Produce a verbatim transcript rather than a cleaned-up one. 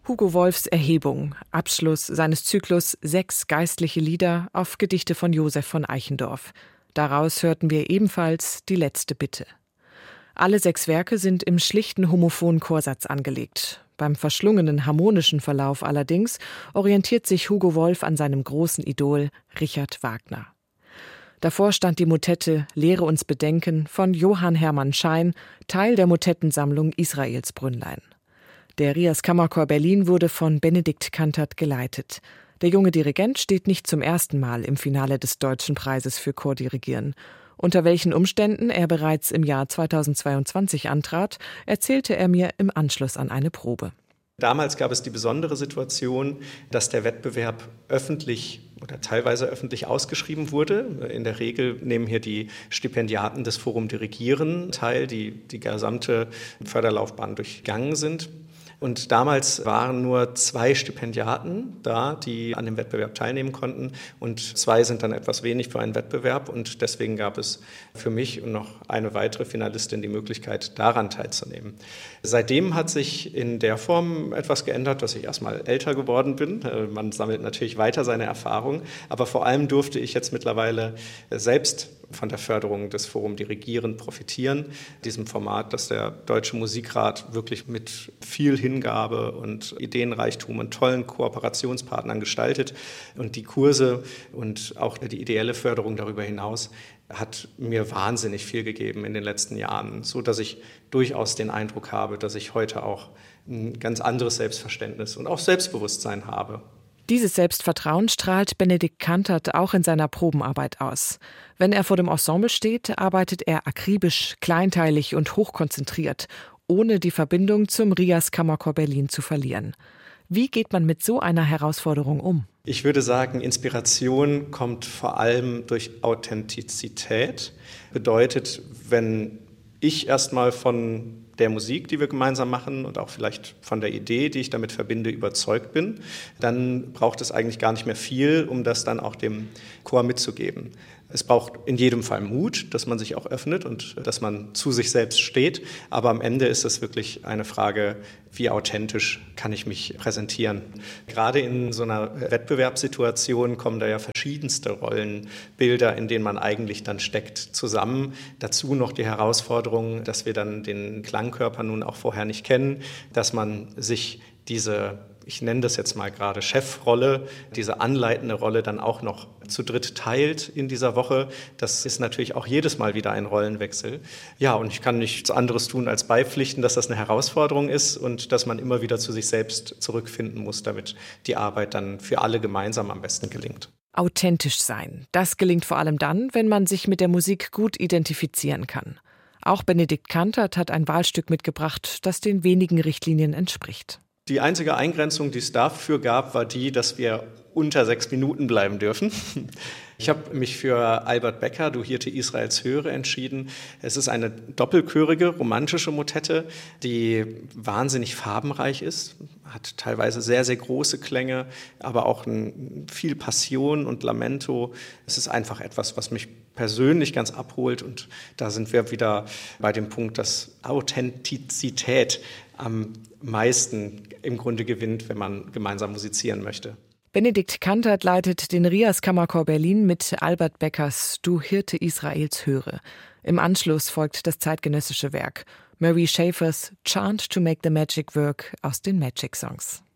Hugo Wolfs Erhebung, Abschluss seines Zyklus Sechs geistliche Lieder auf Gedichte von Joseph von Eichendorff. Daraus hörten wir ebenfalls die letzte Bitte. Alle sechs Werke sind im schlichten homophonen Chorsatz angelegt. Beim verschlungenen harmonischen Verlauf allerdings orientiert sich Hugo Wolf an seinem großen Idol Richard Wagner. Davor stand die Motette Lehre uns bedenken von Johann Hermann Schein, Teil der Motettensammlung Israels Brünnlein. Der Rias Kammerchor Berlin wurde von Benedikt Kantert geleitet. Der junge Dirigent steht nicht zum ersten Mal im Finale des Deutschen Preises für Chordirigieren. Unter welchen Umständen er bereits im Jahr zweitausendzweiundzwanzig antrat, erzählte er mir im Anschluss an eine Probe. Damals gab es die besondere Situation, dass der Wettbewerb öffentlich oder teilweise öffentlich ausgeschrieben wurde. In der Regel nehmen hier die Stipendiaten des Forum Dirigieren teil, die die gesamte Förderlaufbahn durchgegangen sind. Und damals waren nur zwei Stipendiaten da, die an dem Wettbewerb teilnehmen konnten. Und zwei sind dann etwas wenig für einen Wettbewerb. Und deswegen gab es für mich und noch eine weitere Finalistin die Möglichkeit, daran teilzunehmen. Seitdem hat sich in der Form etwas geändert, dass ich erstmal älter geworden bin. Man sammelt natürlich weiter seine Erfahrungen. Aber vor allem durfte ich jetzt mittlerweile selbst von der Förderung des Forum Dirigieren profitieren, diesem Format, das der Deutsche Musikrat wirklich mit viel Hingabe und Ideenreichtum und tollen Kooperationspartnern gestaltet. Und die Kurse und auch die ideelle Förderung darüber hinaus hat mir wahnsinnig viel gegeben in den letzten Jahren, so dass ich durchaus den Eindruck habe, dass ich heute auch ein ganz anderes Selbstverständnis und auch Selbstbewusstsein habe. Dieses Selbstvertrauen strahlt Benedikt Kantert auch in seiner Probenarbeit aus. Wenn er vor dem Ensemble steht, arbeitet er akribisch, kleinteilig und hochkonzentriert, ohne die Verbindung zum Rias Kammerchor Berlin zu verlieren. Wie geht man mit so einer Herausforderung um? Ich würde sagen, Inspiration kommt vor allem durch Authentizität. Bedeutet, wenn ich erstmal von der Musik, die wir gemeinsam machen und auch vielleicht von der Idee, die ich damit verbinde, überzeugt bin, dann braucht es eigentlich gar nicht mehr viel, um das dann auch dem Chor mitzugeben. Es braucht in jedem Fall Mut, dass man sich auch öffnet und dass man zu sich selbst steht. Aber am Ende ist es wirklich eine Frage, wie authentisch kann ich mich präsentieren. Gerade in so einer Wettbewerbssituation kommen da ja verschiedenste Rollenbilder, in denen man eigentlich dann steckt, zusammen. Dazu noch die Herausforderung, dass wir dann den Klangkörper nun auch vorher nicht kennen, dass man sich diese, ich nenne das jetzt mal gerade Chefrolle, diese anleitende Rolle dann auch noch zu dritt teilt in dieser Woche. Das ist natürlich auch jedes Mal wieder ein Rollenwechsel. Ja, und ich kann nichts anderes tun, als beipflichten, dass das eine Herausforderung ist und dass man immer wieder zu sich selbst zurückfinden muss, damit die Arbeit dann für alle gemeinsam am besten gelingt. Authentisch sein, das gelingt vor allem dann, wenn man sich mit der Musik gut identifizieren kann. Auch Benedikt Kantert hat ein Wahlstück mitgebracht, das den wenigen Richtlinien entspricht. Die einzige Eingrenzung, die es dafür gab, war die, dass wir unter sechs Minuten bleiben dürfen. Ich habe mich für Albert Becker, Du Hirte Israels höre, entschieden. Es ist eine doppelchörige, romantische Motette, die wahnsinnig farbenreich ist, hat teilweise sehr, sehr große Klänge, aber auch ein, viel Passion und Lamento. Es ist einfach etwas, was mich persönlich ganz abholt. Und da sind wir wieder bei dem Punkt, dass Authentizität am meisten im Grunde gewinnt, wenn man gemeinsam musizieren möchte. Benedikt Kantert leitet den Rias Kammerchor Berlin mit Albert Beckers Du Hirte Israels höre. Im Anschluss folgt das zeitgenössische Werk Murray Schafer's Chant to Make the Magic Work aus den Magic Songs.